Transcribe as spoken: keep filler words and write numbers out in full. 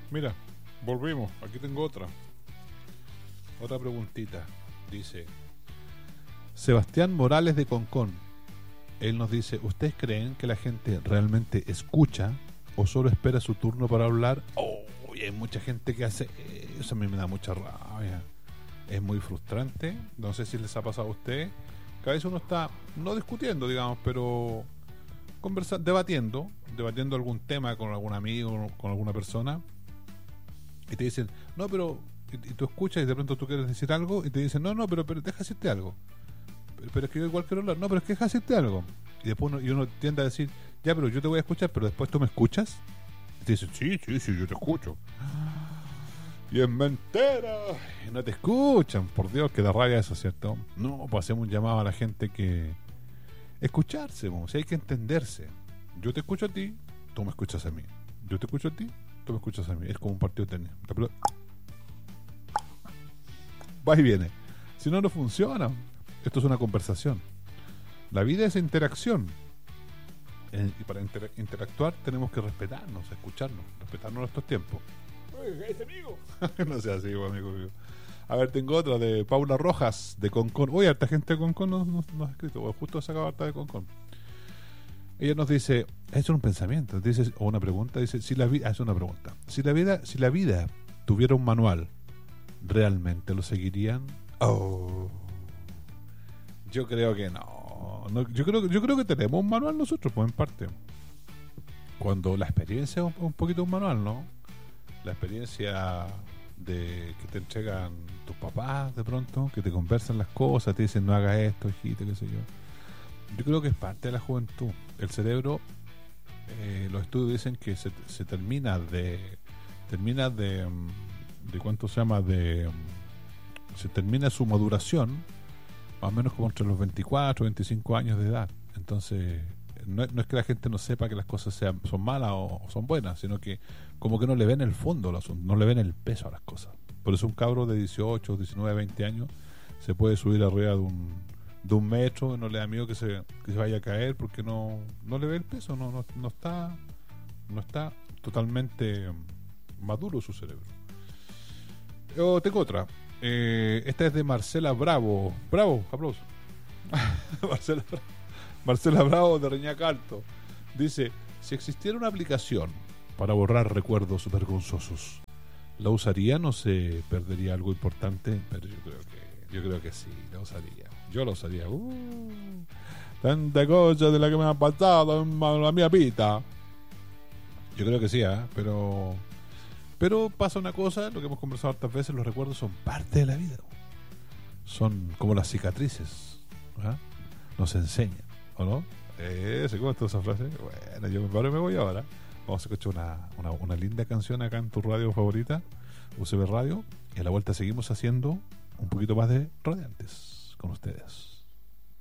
Mira, volvimos. Aquí tengo otra. Otra preguntita. Dice Sebastián Morales de Concón. Él nos dice: ¿ustedes creen que la gente realmente escucha o solo espera su turno para hablar? Oh, y hay mucha gente que hace eso. A mí me da mucha rabia. Es muy frustrante. No sé si les ha pasado a ustedes, que a veces uno está, no discutiendo, digamos, pero conversando, debatiendo, debatiendo algún tema con algún amigo, con alguna persona, y te dicen, no, pero, y, y tú escuchas y de pronto tú quieres decir algo, y te dicen, no, no, pero, pero deja decirte algo. Pero, pero es que yo igual quiero hablar, no, pero es que deja decirte algo. Y después uno, y uno tiende a decir, ya, pero yo te voy a escuchar, pero después tú me escuchas. Y te dicen, sí, sí, sí, yo te escucho. Y es mentira. Y no te escuchan, por Dios, que da rabia eso, ¿cierto? No, pues hacemos un llamado a la gente que escucharse, o sea, hay que entenderse. Yo te escucho a ti, tú me escuchas a mí. Yo te escucho a ti, tú me escuchas a mí. Es como un partido de tenis. Va y viene. Si no, no funciona. Esto es una conversación. La vida es interacción. Eh, y para inter- interactuar tenemos que respetarnos, escucharnos, respetarnos nuestros tiempos. Oye, ¿es amigo? No sea así, amigo mío. A ver, tengo otra de Paula Rojas de Concón. Oye, harta gente de Concón nos, nos, nos ha escrito. Bueno, justo se acaba harta de Concón. Ella nos dice, es un pensamiento, dice, o una pregunta, dice, si la vida, es una pregunta. Si la vida, si la vida tuviera un manual, ¿realmente lo seguirían? Oh. Yo creo que no. no yo creo yo creo que tenemos un manual nosotros, pues en parte. Cuando la experiencia es un, un poquito un manual, ¿no? La experiencia de que te entregan tus papás de pronto, que te conversan las cosas, te dicen no hagas esto, hijito, qué sé yo. Yo creo que es parte de la juventud. El cerebro, eh, los estudios dicen que se, se termina de termina de de cuánto se llama de se termina su maduración más o menos como entre los veinticuatro, veinticinco años de edad. Entonces no, no es que la gente no sepa que las cosas sean, son malas o, o son buenas, sino que como que no le ven el fondo, no le ven el peso a las cosas. Por eso un cabro de dieciocho, diecinueve, veinte años se puede subir arriba de un, de un metro y no le da miedo que se, que se vaya a caer porque no, no le ve el peso, no, no, no está no está totalmente maduro su cerebro. Yo tengo otra. Eh, esta es de Marcela Bravo. Bravo, aplauso. Marcela, Marcela Bravo de Reñaca Alto. Dice, si existiera una aplicación para borrar recuerdos vergonzosos, ¿la usarían o se perdería algo importante? Pero yo creo que yo creo que sí, la usaría. Yo la usaría. Uh, tanta cosa de la que me ha pasado en la mía pita. Yo creo que sí, ¿eh? pero pero pasa una cosa, lo que hemos conversado hartas veces, los recuerdos son parte de la vida. Son como las cicatrices, ¿eh? Nos enseñan, ¿o no? Eh, ¿Se cuenta esa frase? Bueno, yo me paro y me voy ahora. Vamos a escuchar una, una, una linda canción acá en tu radio favorita, U C B Radio, y a la vuelta seguimos haciendo un poquito más de Radiantes con ustedes.